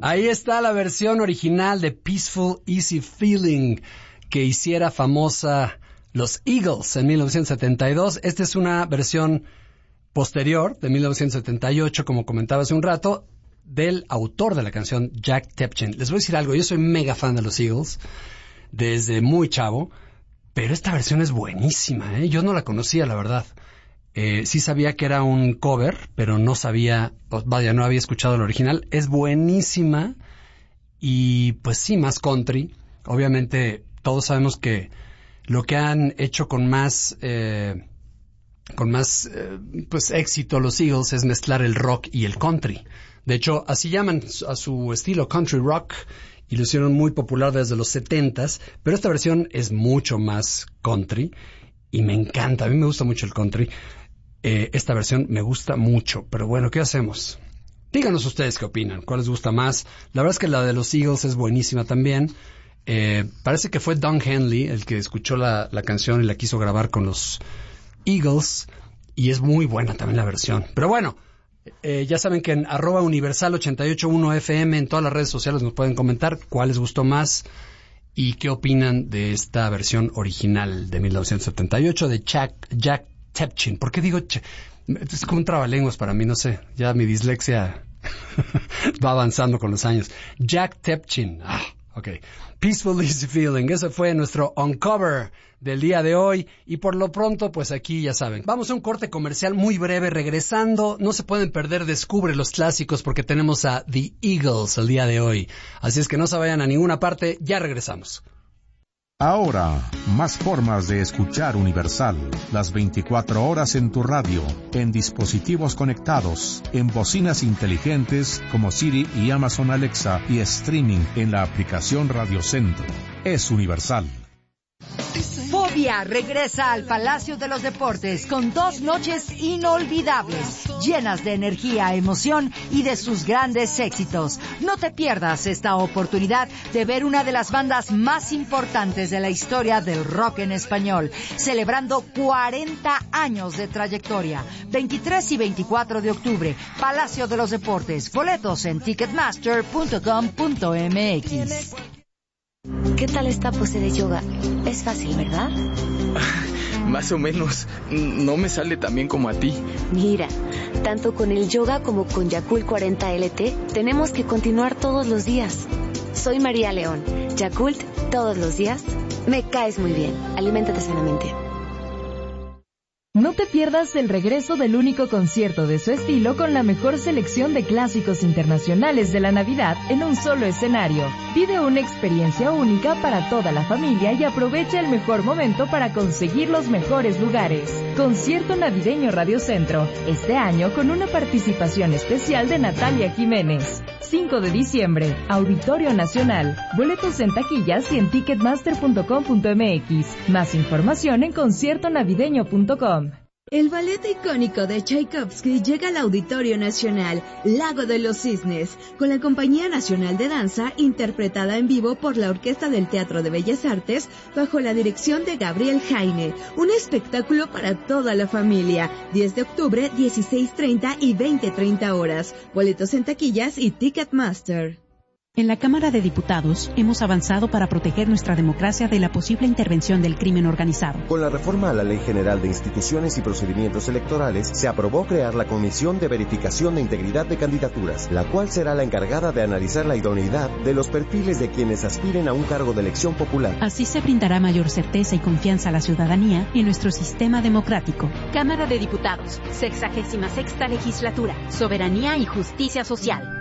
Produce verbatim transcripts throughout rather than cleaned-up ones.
Ahí está la versión original de Peaceful Easy Feeling que hiciera famosa los Eagles en mil novecientos setenta y dos. Esta es una versión posterior, de mil novecientos setenta y ocho, como comentaba hace un rato, del autor de la canción, Jack Tepchen. Les voy a decir algo, yo soy mega fan de los Eagles desde muy chavo, pero esta versión es buenísima, ¿eh? Yo no la conocía, la verdad. Eh, sí sabía que era un cover, pero no sabía, vaya, no había escuchado el original. Es buenísima y pues sí, más country. Obviamente todos sabemos que lo que han hecho con más eh, con más eh, pues éxito los Eagles es mezclar el rock y el country. De hecho, así llaman a su estilo, country rock, y lo hicieron muy popular desde los setentas, pero esta versión es mucho más country y me encanta. A mí me gusta mucho el country. Eh, esta versión me gusta mucho, pero bueno, ¿qué hacemos? Díganos ustedes qué opinan, cuál les gusta más. La verdad es que la de los Eagles es buenísima también. Eh, parece que fue Don Henley el que escuchó la, la canción y la quiso grabar con los Eagles, y es muy buena también la versión. Pero bueno, eh, ya saben que en arroba universal ochenta y ocho punto uno F M en todas las redes sociales nos pueden comentar cuál les gustó más y qué opinan de esta versión original de mil novecientos setenta y ocho de Jack, Jack Tepchen. ¿Por qué digo ch- es como un trabalenguas para mí? No sé, ya mi dislexia va avanzando con los años. Jack Tepchen. Ah, ok. Peaceful Easy Feeling. Ese fue nuestro Uncover del día de hoy. Y por lo pronto, pues aquí ya saben. Vamos a un corte comercial muy breve. Regresando, no se pueden perder Descubre los clásicos porque tenemos a The Eagles el día de hoy. Así es que no se vayan a ninguna parte. Ya regresamos. Ahora, más formas de escuchar Universal. Las veinticuatro horas en tu radio, en dispositivos conectados, en bocinas inteligentes como Siri y Amazon Alexa y streaming en la aplicación Radio Centro. Es Universal. Fobia regresa al Palacio de los Deportes con dos noches inolvidables, llenas de energía, emoción y de sus grandes éxitos. No te pierdas esta oportunidad de ver una de las bandas más importantes de la historia del rock en español, celebrando cuarenta años de trayectoria. veintitrés y veinticuatro de octubre, Palacio de los Deportes. Boletos en ticketmaster punto com punto m x. ¿Qué tal esta pose de yoga? Es fácil, ¿verdad? Más o menos. No me sale tan bien como a ti. Mira, tanto con el yoga como con Yakult cuarenta L T, tenemos que continuar todos los días. Soy María León. Yakult, todos los días. Me caes muy bien. Aliméntate sanamente. No te pierdas el regreso del único concierto de su estilo con la mejor selección de clásicos internacionales de la Navidad en un solo escenario. Vive una experiencia única para toda la familia y aprovecha el mejor momento para conseguir los mejores lugares. Concierto Navideño Radio Centro, este año con una participación especial de Natalia Jiménez. cinco de diciembre, Auditorio Nacional. Boletos en taquillas y en ticketmaster punto com punto m x. Más información en concierto navideño punto com. El ballet icónico de Tchaikovsky llega al Auditorio Nacional, Lago de los Cisnes, con la Compañía Nacional de Danza, interpretada en vivo por la Orquesta del Teatro de Bellas Artes, bajo la dirección de Gabriel Jaine. Un espectáculo para toda la familia. diez de octubre, dieciséis treinta y veinte treinta horas. Boletos en taquillas y Ticketmaster. En la Cámara de Diputados hemos avanzado para proteger nuestra democracia de la posible intervención del crimen organizado. Con la reforma a la Ley General de Instituciones y Procedimientos Electorales, se aprobó crear la Comisión de Verificación de Integridad de Candidaturas, la cual será la encargada de analizar la idoneidad de los perfiles de quienes aspiren a un cargo de elección popular. Así se brindará mayor certeza y confianza a la ciudadanía en nuestro sistema democrático. Cámara de Diputados, sexagésima sexta legislatura, Soberanía y Justicia Social.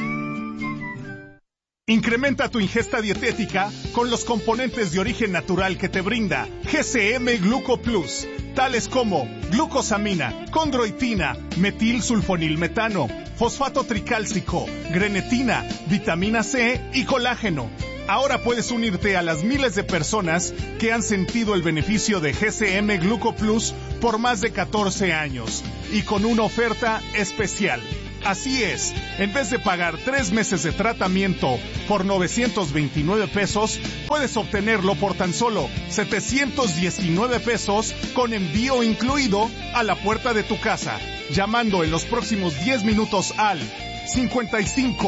Incrementa tu ingesta dietética con los componentes de origen natural que te brinda G C M Gluco Plus, tales como glucosamina, condroitina, metilsulfonilmetano, fosfato tricálcico, grenetina, vitamina C y colágeno. Ahora puedes unirte a las miles de personas que han sentido el beneficio de G C M Gluco Plus por más de catorce años y con una oferta especial. Así es, en vez de pagar tres meses de tratamiento por novecientos veintinueve pesos, puedes obtenerlo por tan solo setecientos diecinueve pesos con envío incluido a la puerta de tu casa, llamando en los próximos diez minutos al cincuenta y cinco,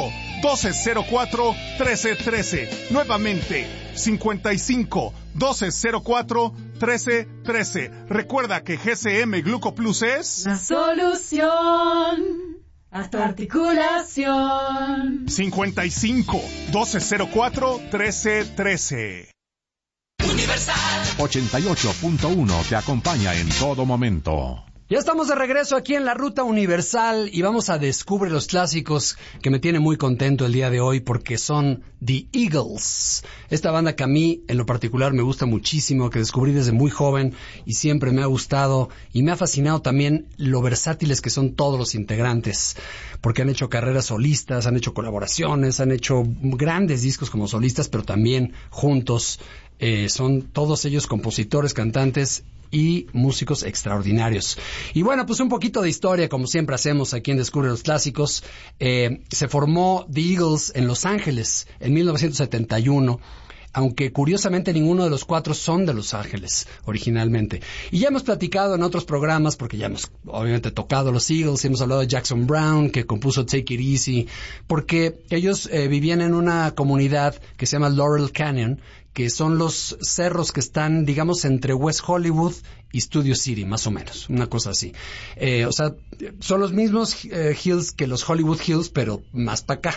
doce cero cuatro, trece trece. Nuevamente, cincuenta y cinco, doce cero cuatro, trece trece. Recuerda que G C M Glucoplus es la solución a tu articulación. cincuenta y cinco, doce cero cuatro, trece trece. Universal ochenta y ocho punto uno te acompaña en todo momento. Ya estamos de regreso aquí en la Ruta Universal y vamos a descubrir los clásicos que me tiene muy contento el día de hoy porque son The Eagles. Esta banda que a mí en lo particular me gusta muchísimo, que descubrí desde muy joven y siempre me ha gustado y me ha fascinado también lo versátiles que son todos los integrantes, porque han hecho carreras solistas, han hecho colaboraciones, han hecho grandes discos como solistas, pero también juntos. Eh, son todos ellos compositores, cantantes y músicos extraordinarios. Y bueno, pues un poquito de historia, como siempre hacemos aquí en Descubre los Clásicos. Eh, se formó The Eagles en Los Ángeles en mil novecientos setenta y uno, aunque curiosamente ninguno de los cuatro son de Los Ángeles originalmente. Y ya hemos platicado en otros programas, porque ya hemos obviamente tocado los Eagles, hemos hablado de Jackson Browne, que compuso Take It Easy, porque ellos eh, vivían en una comunidad que se llama Laurel Canyon, que son los cerros que están, digamos, entre West Hollywood y Studio City, más o menos, una cosa así. Eh, o sea, son los mismos eh, hills que los Hollywood Hills, pero más para acá.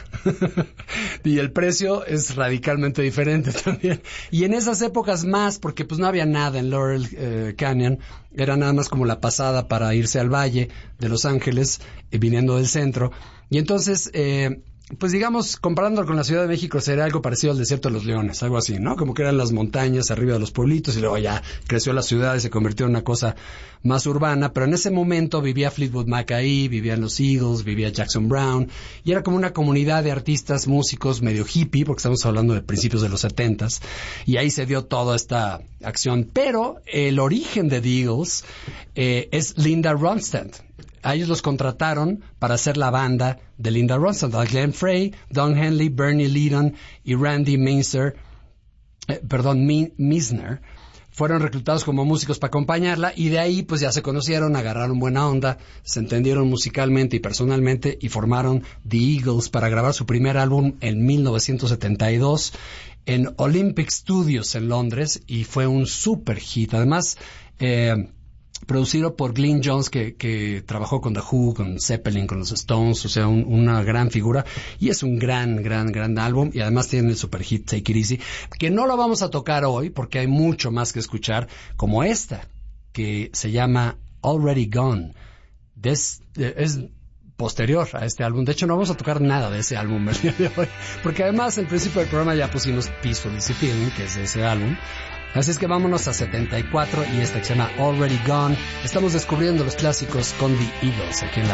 Y el precio es radicalmente diferente también. Y en esas épocas más, porque pues no había nada en Laurel eh, Canyon, era nada más como la pasada para irse al valle de Los Ángeles, eh, viniendo del centro. Y entonces... Eh, pues digamos, comparándolo con la Ciudad de México, sería algo parecido al Desierto de los Leones, algo así, ¿no? Como que eran las montañas arriba de los pueblitos y luego ya creció la ciudad y se convirtió en una cosa más urbana, pero en ese momento vivía Fleetwood Mac ahí, vivían los Eagles, vivía Jackson Browne, y era como una comunidad de artistas, músicos medio hippie, porque estamos hablando de principios de los setentas, y ahí se dio toda esta acción. Pero el origen de The Eagles eh, es Linda Ronstadt. A ellos los contrataron para hacer la banda de Linda Ronstadt. A Glenn Frey, Don Henley, Bernie Leadon y Randy Meisner, eh, perdón, Meisner, fueron reclutados como músicos para acompañarla y de ahí pues ya se conocieron, agarraron buena onda, se entendieron musicalmente y personalmente y formaron The Eagles para grabar su primer álbum en mil novecientos setenta y dos en Olympic Studios en Londres y fue un super hit. Además, eh, producido por Glyn Johns, que, que trabajó con The Who, con Zeppelin, con los Stones, o sea, un, una gran figura, y es un gran, gran, gran álbum, y además tiene el super hit Take It Easy, que no lo vamos a tocar hoy, porque hay mucho más que escuchar, como esta, que se llama Already Gone. Des, es posterior a este álbum. De hecho, no vamos a tocar nada de ese álbum el día de hoy, porque además, al principio del programa ya pusimos Peaceful Easy Feeling, que es de ese álbum. Así es que vámonos a setenta y cuatro y esta que se llama Already Gone. Estamos descubriendo los clásicos con The Eagles aquí en la